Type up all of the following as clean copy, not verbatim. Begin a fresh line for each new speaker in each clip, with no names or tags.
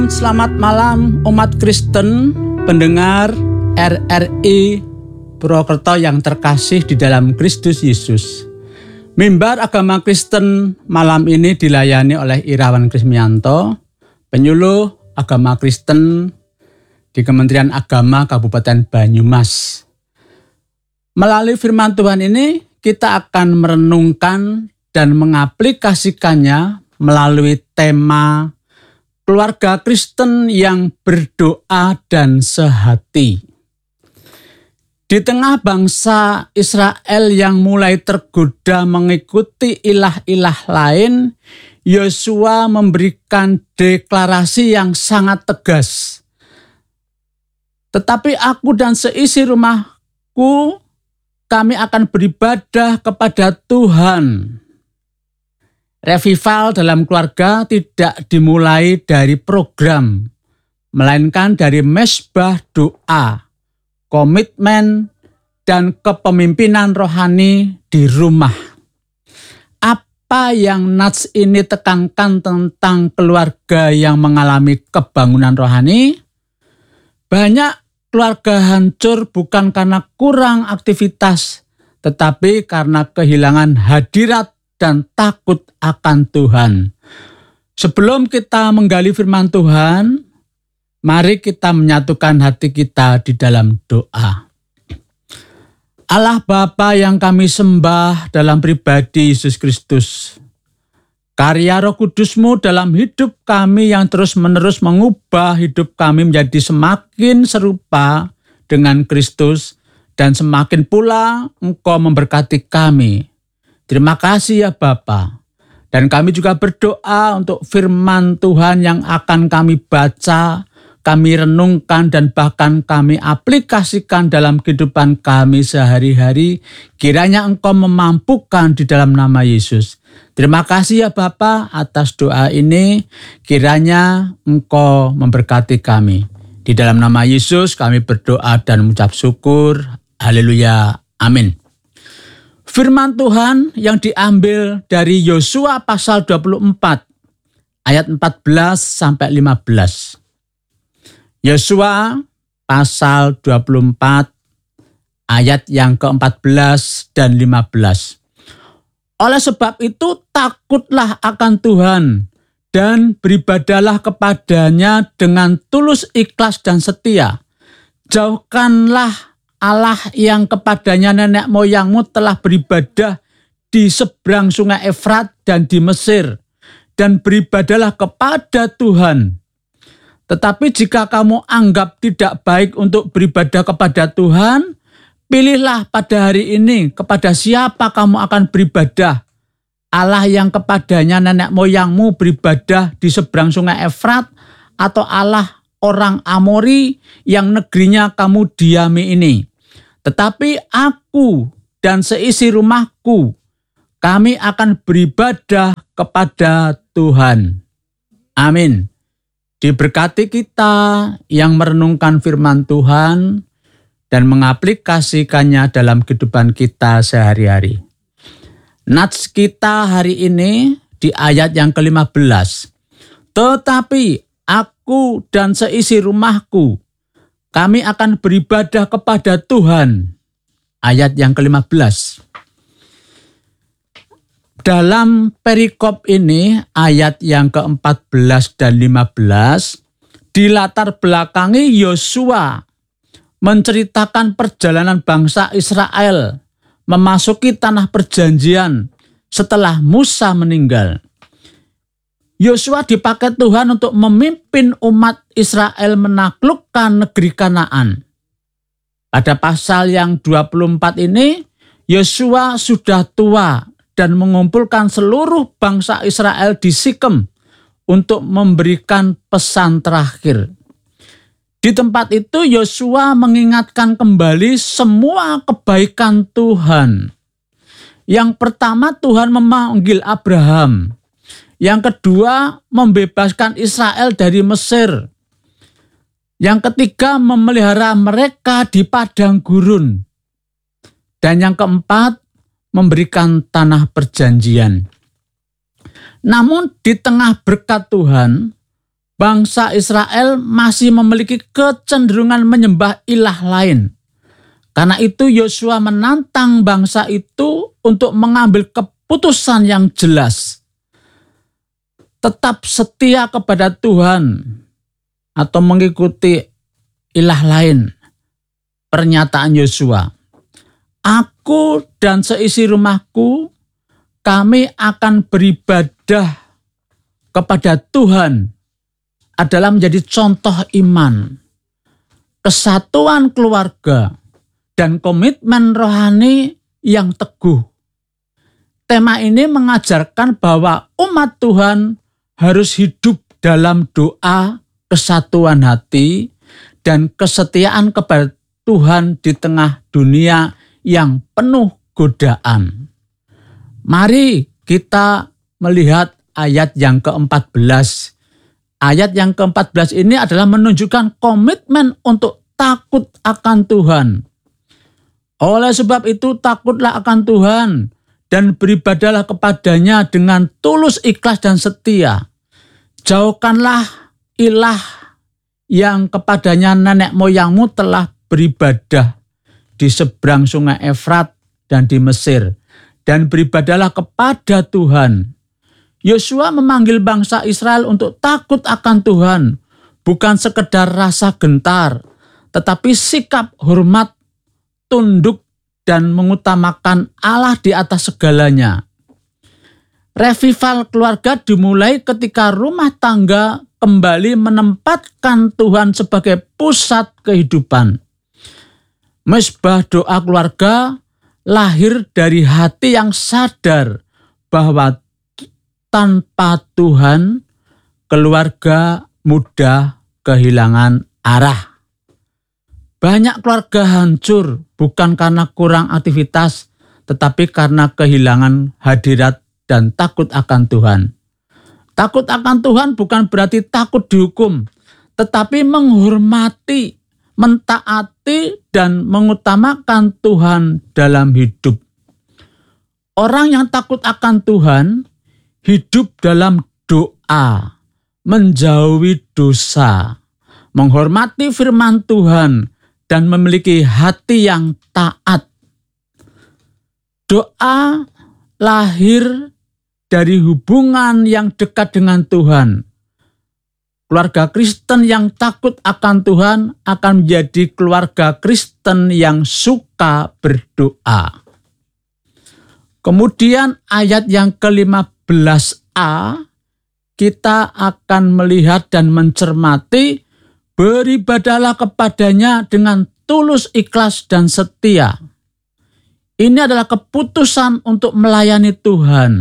Selamat malam umat Kristen, pendengar RRI Purwokerto yang terkasih di dalam Kristus Yesus. Mimbar Agama Kristen malam ini dilayani oleh Irawan Krismianto, penyuluh Agama Kristen di Kementerian Agama Kabupaten Banyumas. Melalui firman Tuhan ini kita akan merenungkan dan mengaplikasikannya melalui tema keluarga Kristen yang berdoa dan sehati. Di tengah bangsa Israel yang mulai tergoda mengikuti ilah-ilah lain, Yosua memberikan deklarasi yang sangat tegas. Tetapi aku dan seisi rumahku, kami akan beribadah kepada Tuhan. Revival dalam keluarga tidak dimulai dari program, melainkan dari mezbah doa, komitmen, dan kepemimpinan rohani di rumah. Apa yang Nats ini tekankan tentang keluarga yang mengalami kebangunan rohani? Banyak keluarga hancur bukan karena kurang aktivitas, tetapi karena kehilangan hadirat dan takut akan Tuhan. Sebelum kita menggali firman Tuhan, mari kita menyatukan hati kita di dalam doa. Allah Bapa yang kami sembah dalam pribadi Yesus Kristus, karya Roh Kudus-Mu dalam hidup kami yang terus-menerus mengubah hidup kami menjadi semakin serupa dengan Kristus, dan semakin pula Engkau memberkati kami. Terima kasih ya Bapa. Dan kami juga berdoa untuk firman Tuhan yang akan kami baca, kami renungkan, dan bahkan kami aplikasikan dalam kehidupan kami sehari-hari. Kiranya Engkau memampukan di dalam nama Yesus. Terima kasih ya Bapa atas doa ini. Kiranya Engkau memberkati kami. Di dalam nama Yesus kami berdoa dan mengucap syukur. Haleluya. Amin. Firman Tuhan yang diambil dari Yosua pasal 24 ayat 14 sampai 15. Yosua pasal 24 ayat yang ke-14 dan 15. Oleh sebab itu takutlah akan Tuhan dan beribadahlah kepadanya dengan tulus, ikhlas dan setia. Jauhkanlah Allah yang kepadanya nenek moyangmu telah beribadah di seberang sungai Efrat dan di Mesir, dan beribadahlah kepada Tuhan. Tetapi jika kamu anggap tidak baik untuk beribadah kepada Tuhan, pilihlah pada hari ini kepada siapa kamu akan beribadah. Allah yang kepadanya nenek moyangmu beribadah di seberang sungai Efrat, atau Allah orang Amori yang negerinya kamu diami ini. Tetapi aku dan seisi rumahku, kami akan beribadah kepada Tuhan. Amin. Diberkati kita yang merenungkan firman Tuhan dan mengaplikasikannya dalam kehidupan kita sehari-hari. Nats kita hari ini di ayat yang ke-15. Tetapi aku dan seisi rumahku, kami akan beribadah kepada Tuhan. Ayat yang ke-15. Dalam perikop ini, ayat yang ke-14 dan 15, dilatar belakangi Yosua menceritakan perjalanan bangsa Israel memasuki tanah perjanjian setelah Musa meninggal. Yosua dipakai Tuhan untuk memimpin umat Israel menaklukkan negeri Kanaan. Pada pasal yang 24 ini, Yosua sudah tua dan mengumpulkan seluruh bangsa Israel di Sikem untuk memberikan pesan terakhir. Di tempat itu Yosua mengingatkan kembali semua kebaikan Tuhan. Yang pertama, Tuhan memanggil Abraham. Yang kedua, membebaskan Israel dari Mesir. Yang ketiga, memelihara mereka di padang gurun. Dan yang keempat, memberikan tanah perjanjian. Namun di tengah berkat Tuhan, bangsa Israel masih memiliki kecenderungan menyembah ilah lain. Karena itu Yosua menantang bangsa itu untuk mengambil keputusan yang jelas. Tetap setia kepada Tuhan atau mengikuti ilah lain. Pernyataan Yosua, aku dan seisi rumahku, kami akan beribadah kepada Tuhan adalah menjadi contoh iman, kesatuan keluarga, dan komitmen rohani yang teguh. Tema ini mengajarkan bahwa umat Tuhan harus hidup dalam doa, kesatuan hati, dan kesetiaan kepada Tuhan di tengah dunia yang penuh godaan. Mari kita melihat ayat yang ke-14. Ayat yang ke-14 ini adalah menunjukkan komitmen untuk takut akan Tuhan. Oleh sebab itu takutlah akan Tuhan dan beribadahlah kepadanya dengan tulus, ikhlas, dan setia. Jauhkanlah ilah yang kepadanya nenek moyangmu telah beribadah di seberang sungai Efrat dan di Mesir, dan beribadahlah kepada Tuhan. Yosua memanggil bangsa Israel untuk takut akan Tuhan, bukan sekedar rasa gentar, tetapi sikap hormat, tunduk, dan mengutamakan Allah di atas segalanya. Revival keluarga dimulai ketika rumah tangga kembali menempatkan Tuhan sebagai pusat kehidupan. Mesbah doa keluarga lahir dari hati yang sadar bahwa tanpa Tuhan, keluarga mudah kehilangan arah. Banyak keluarga hancur bukan karena kurang aktivitas, tetapi karena kehilangan hadirat dan takut akan Tuhan. Takut akan Tuhan bukan berarti takut dihukum, tetapi menghormati, mentaati, dan mengutamakan Tuhan dalam hidup. Orang yang takut akan Tuhan hidup dalam doa, menjauhi dosa, menghormati firman Tuhan, dan memiliki hati yang taat. Doa lahir dari hubungan yang dekat dengan Tuhan. Keluarga Kristen yang takut akan Tuhan akan menjadi keluarga Kristen yang suka berdoa. Kemudian ayat yang ke-15a, kita akan melihat dan mencermati, beribadahlah kepadanya dengan tulus, ikhlas, dan setia. Ini adalah keputusan untuk melayani Tuhan.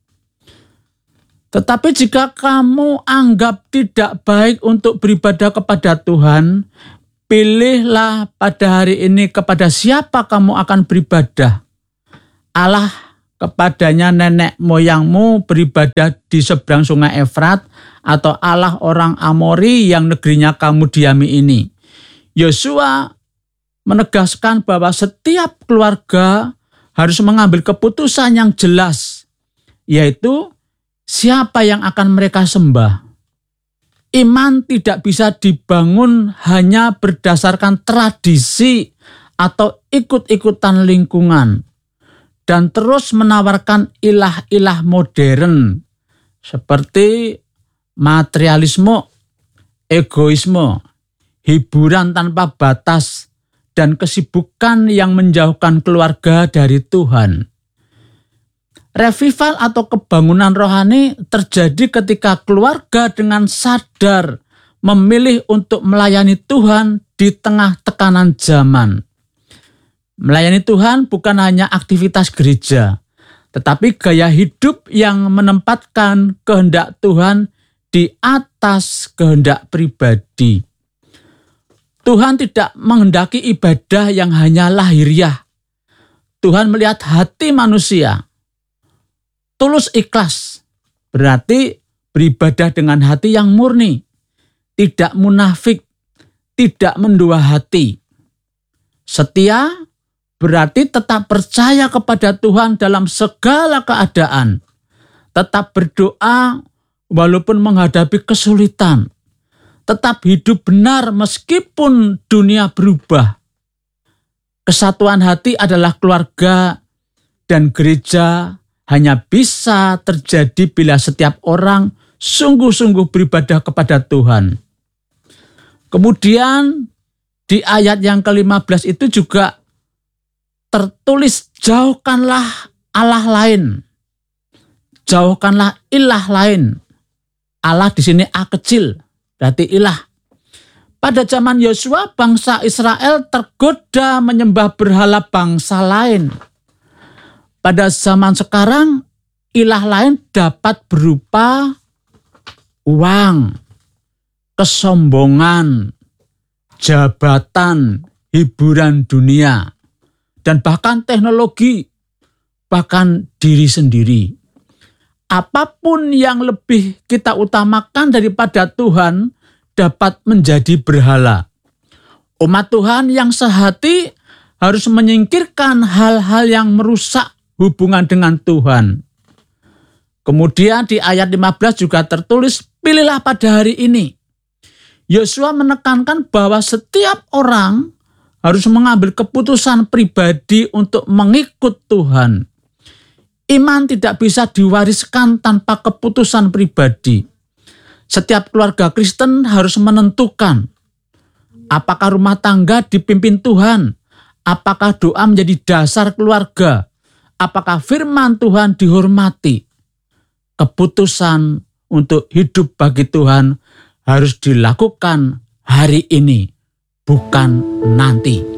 Tetapi jika kamu anggap tidak baik untuk beribadah kepada Tuhan, pilihlah pada hari ini kepada siapa kamu akan beribadah. Allah, kepadanya nenek moyangmu beribadah di seberang sungai Efrat, atau Allah orang Amori yang negerinya kamu diami ini. Yosua menegaskan bahwa setiap keluarga harus mengambil keputusan yang jelas, yaitu siapa yang akan mereka sembah. Iman tidak bisa dibangun hanya berdasarkan tradisi atau ikut-ikutan lingkungan, dan terus menawarkan ilah-ilah modern seperti materialisme, egoisme, hiburan tanpa batas, dan kesibukan yang menjauhkan keluarga dari Tuhan. Revival atau kebangunan rohani terjadi ketika keluarga dengan sadar memilih untuk melayani Tuhan di tengah tekanan zaman. Melayani Tuhan bukan hanya aktivitas gereja, tetapi gaya hidup yang menempatkan kehendak Tuhan di atas kehendak pribadi. Tuhan tidak menghendaki ibadah yang hanya lahiriah. Tuhan melihat hati manusia. Tulus, ikhlas berarti beribadah dengan hati yang murni, tidak munafik, tidak mendua hati. Setia berarti tetap percaya kepada Tuhan dalam segala keadaan, tetap berdoa walaupun menghadapi kesulitan, tetap hidup benar meskipun dunia berubah. Kesatuan hati adalah keluarga dan gereja hanya bisa terjadi bila setiap orang sungguh-sungguh beribadah kepada Tuhan. Kemudian di ayat yang ke-15 itu juga tertulis, jauhkanlah Allah lain. Jauhkanlah ilah lain. Allah di sini A kecil, berarti ilah. Pada zaman Yosua, bangsa Israel tergoda menyembah berhala bangsa lain. Pada zaman sekarang, ilah lain dapat berupa uang, kesombongan, jabatan, hiburan dunia, dan bahkan teknologi, bahkan diri sendiri. Apapun yang lebih kita utamakan daripada Tuhan dapat menjadi berhala. Umat Tuhan yang sehati harus menyingkirkan hal-hal yang merusak hubungan dengan Tuhan. Kemudian di ayat 15 juga tertulis, pilihlah pada hari ini. Yosua menekankan bahwa setiap orang harus mengambil keputusan pribadi untuk mengikut Tuhan. Iman tidak bisa diwariskan tanpa keputusan pribadi. Setiap keluarga Kristen harus menentukan apakah rumah tangga dipimpin Tuhan, apakah doa menjadi dasar keluarga, apakah firman Tuhan dihormati. Keputusan untuk hidup bagi Tuhan harus dilakukan hari ini, bukan nanti.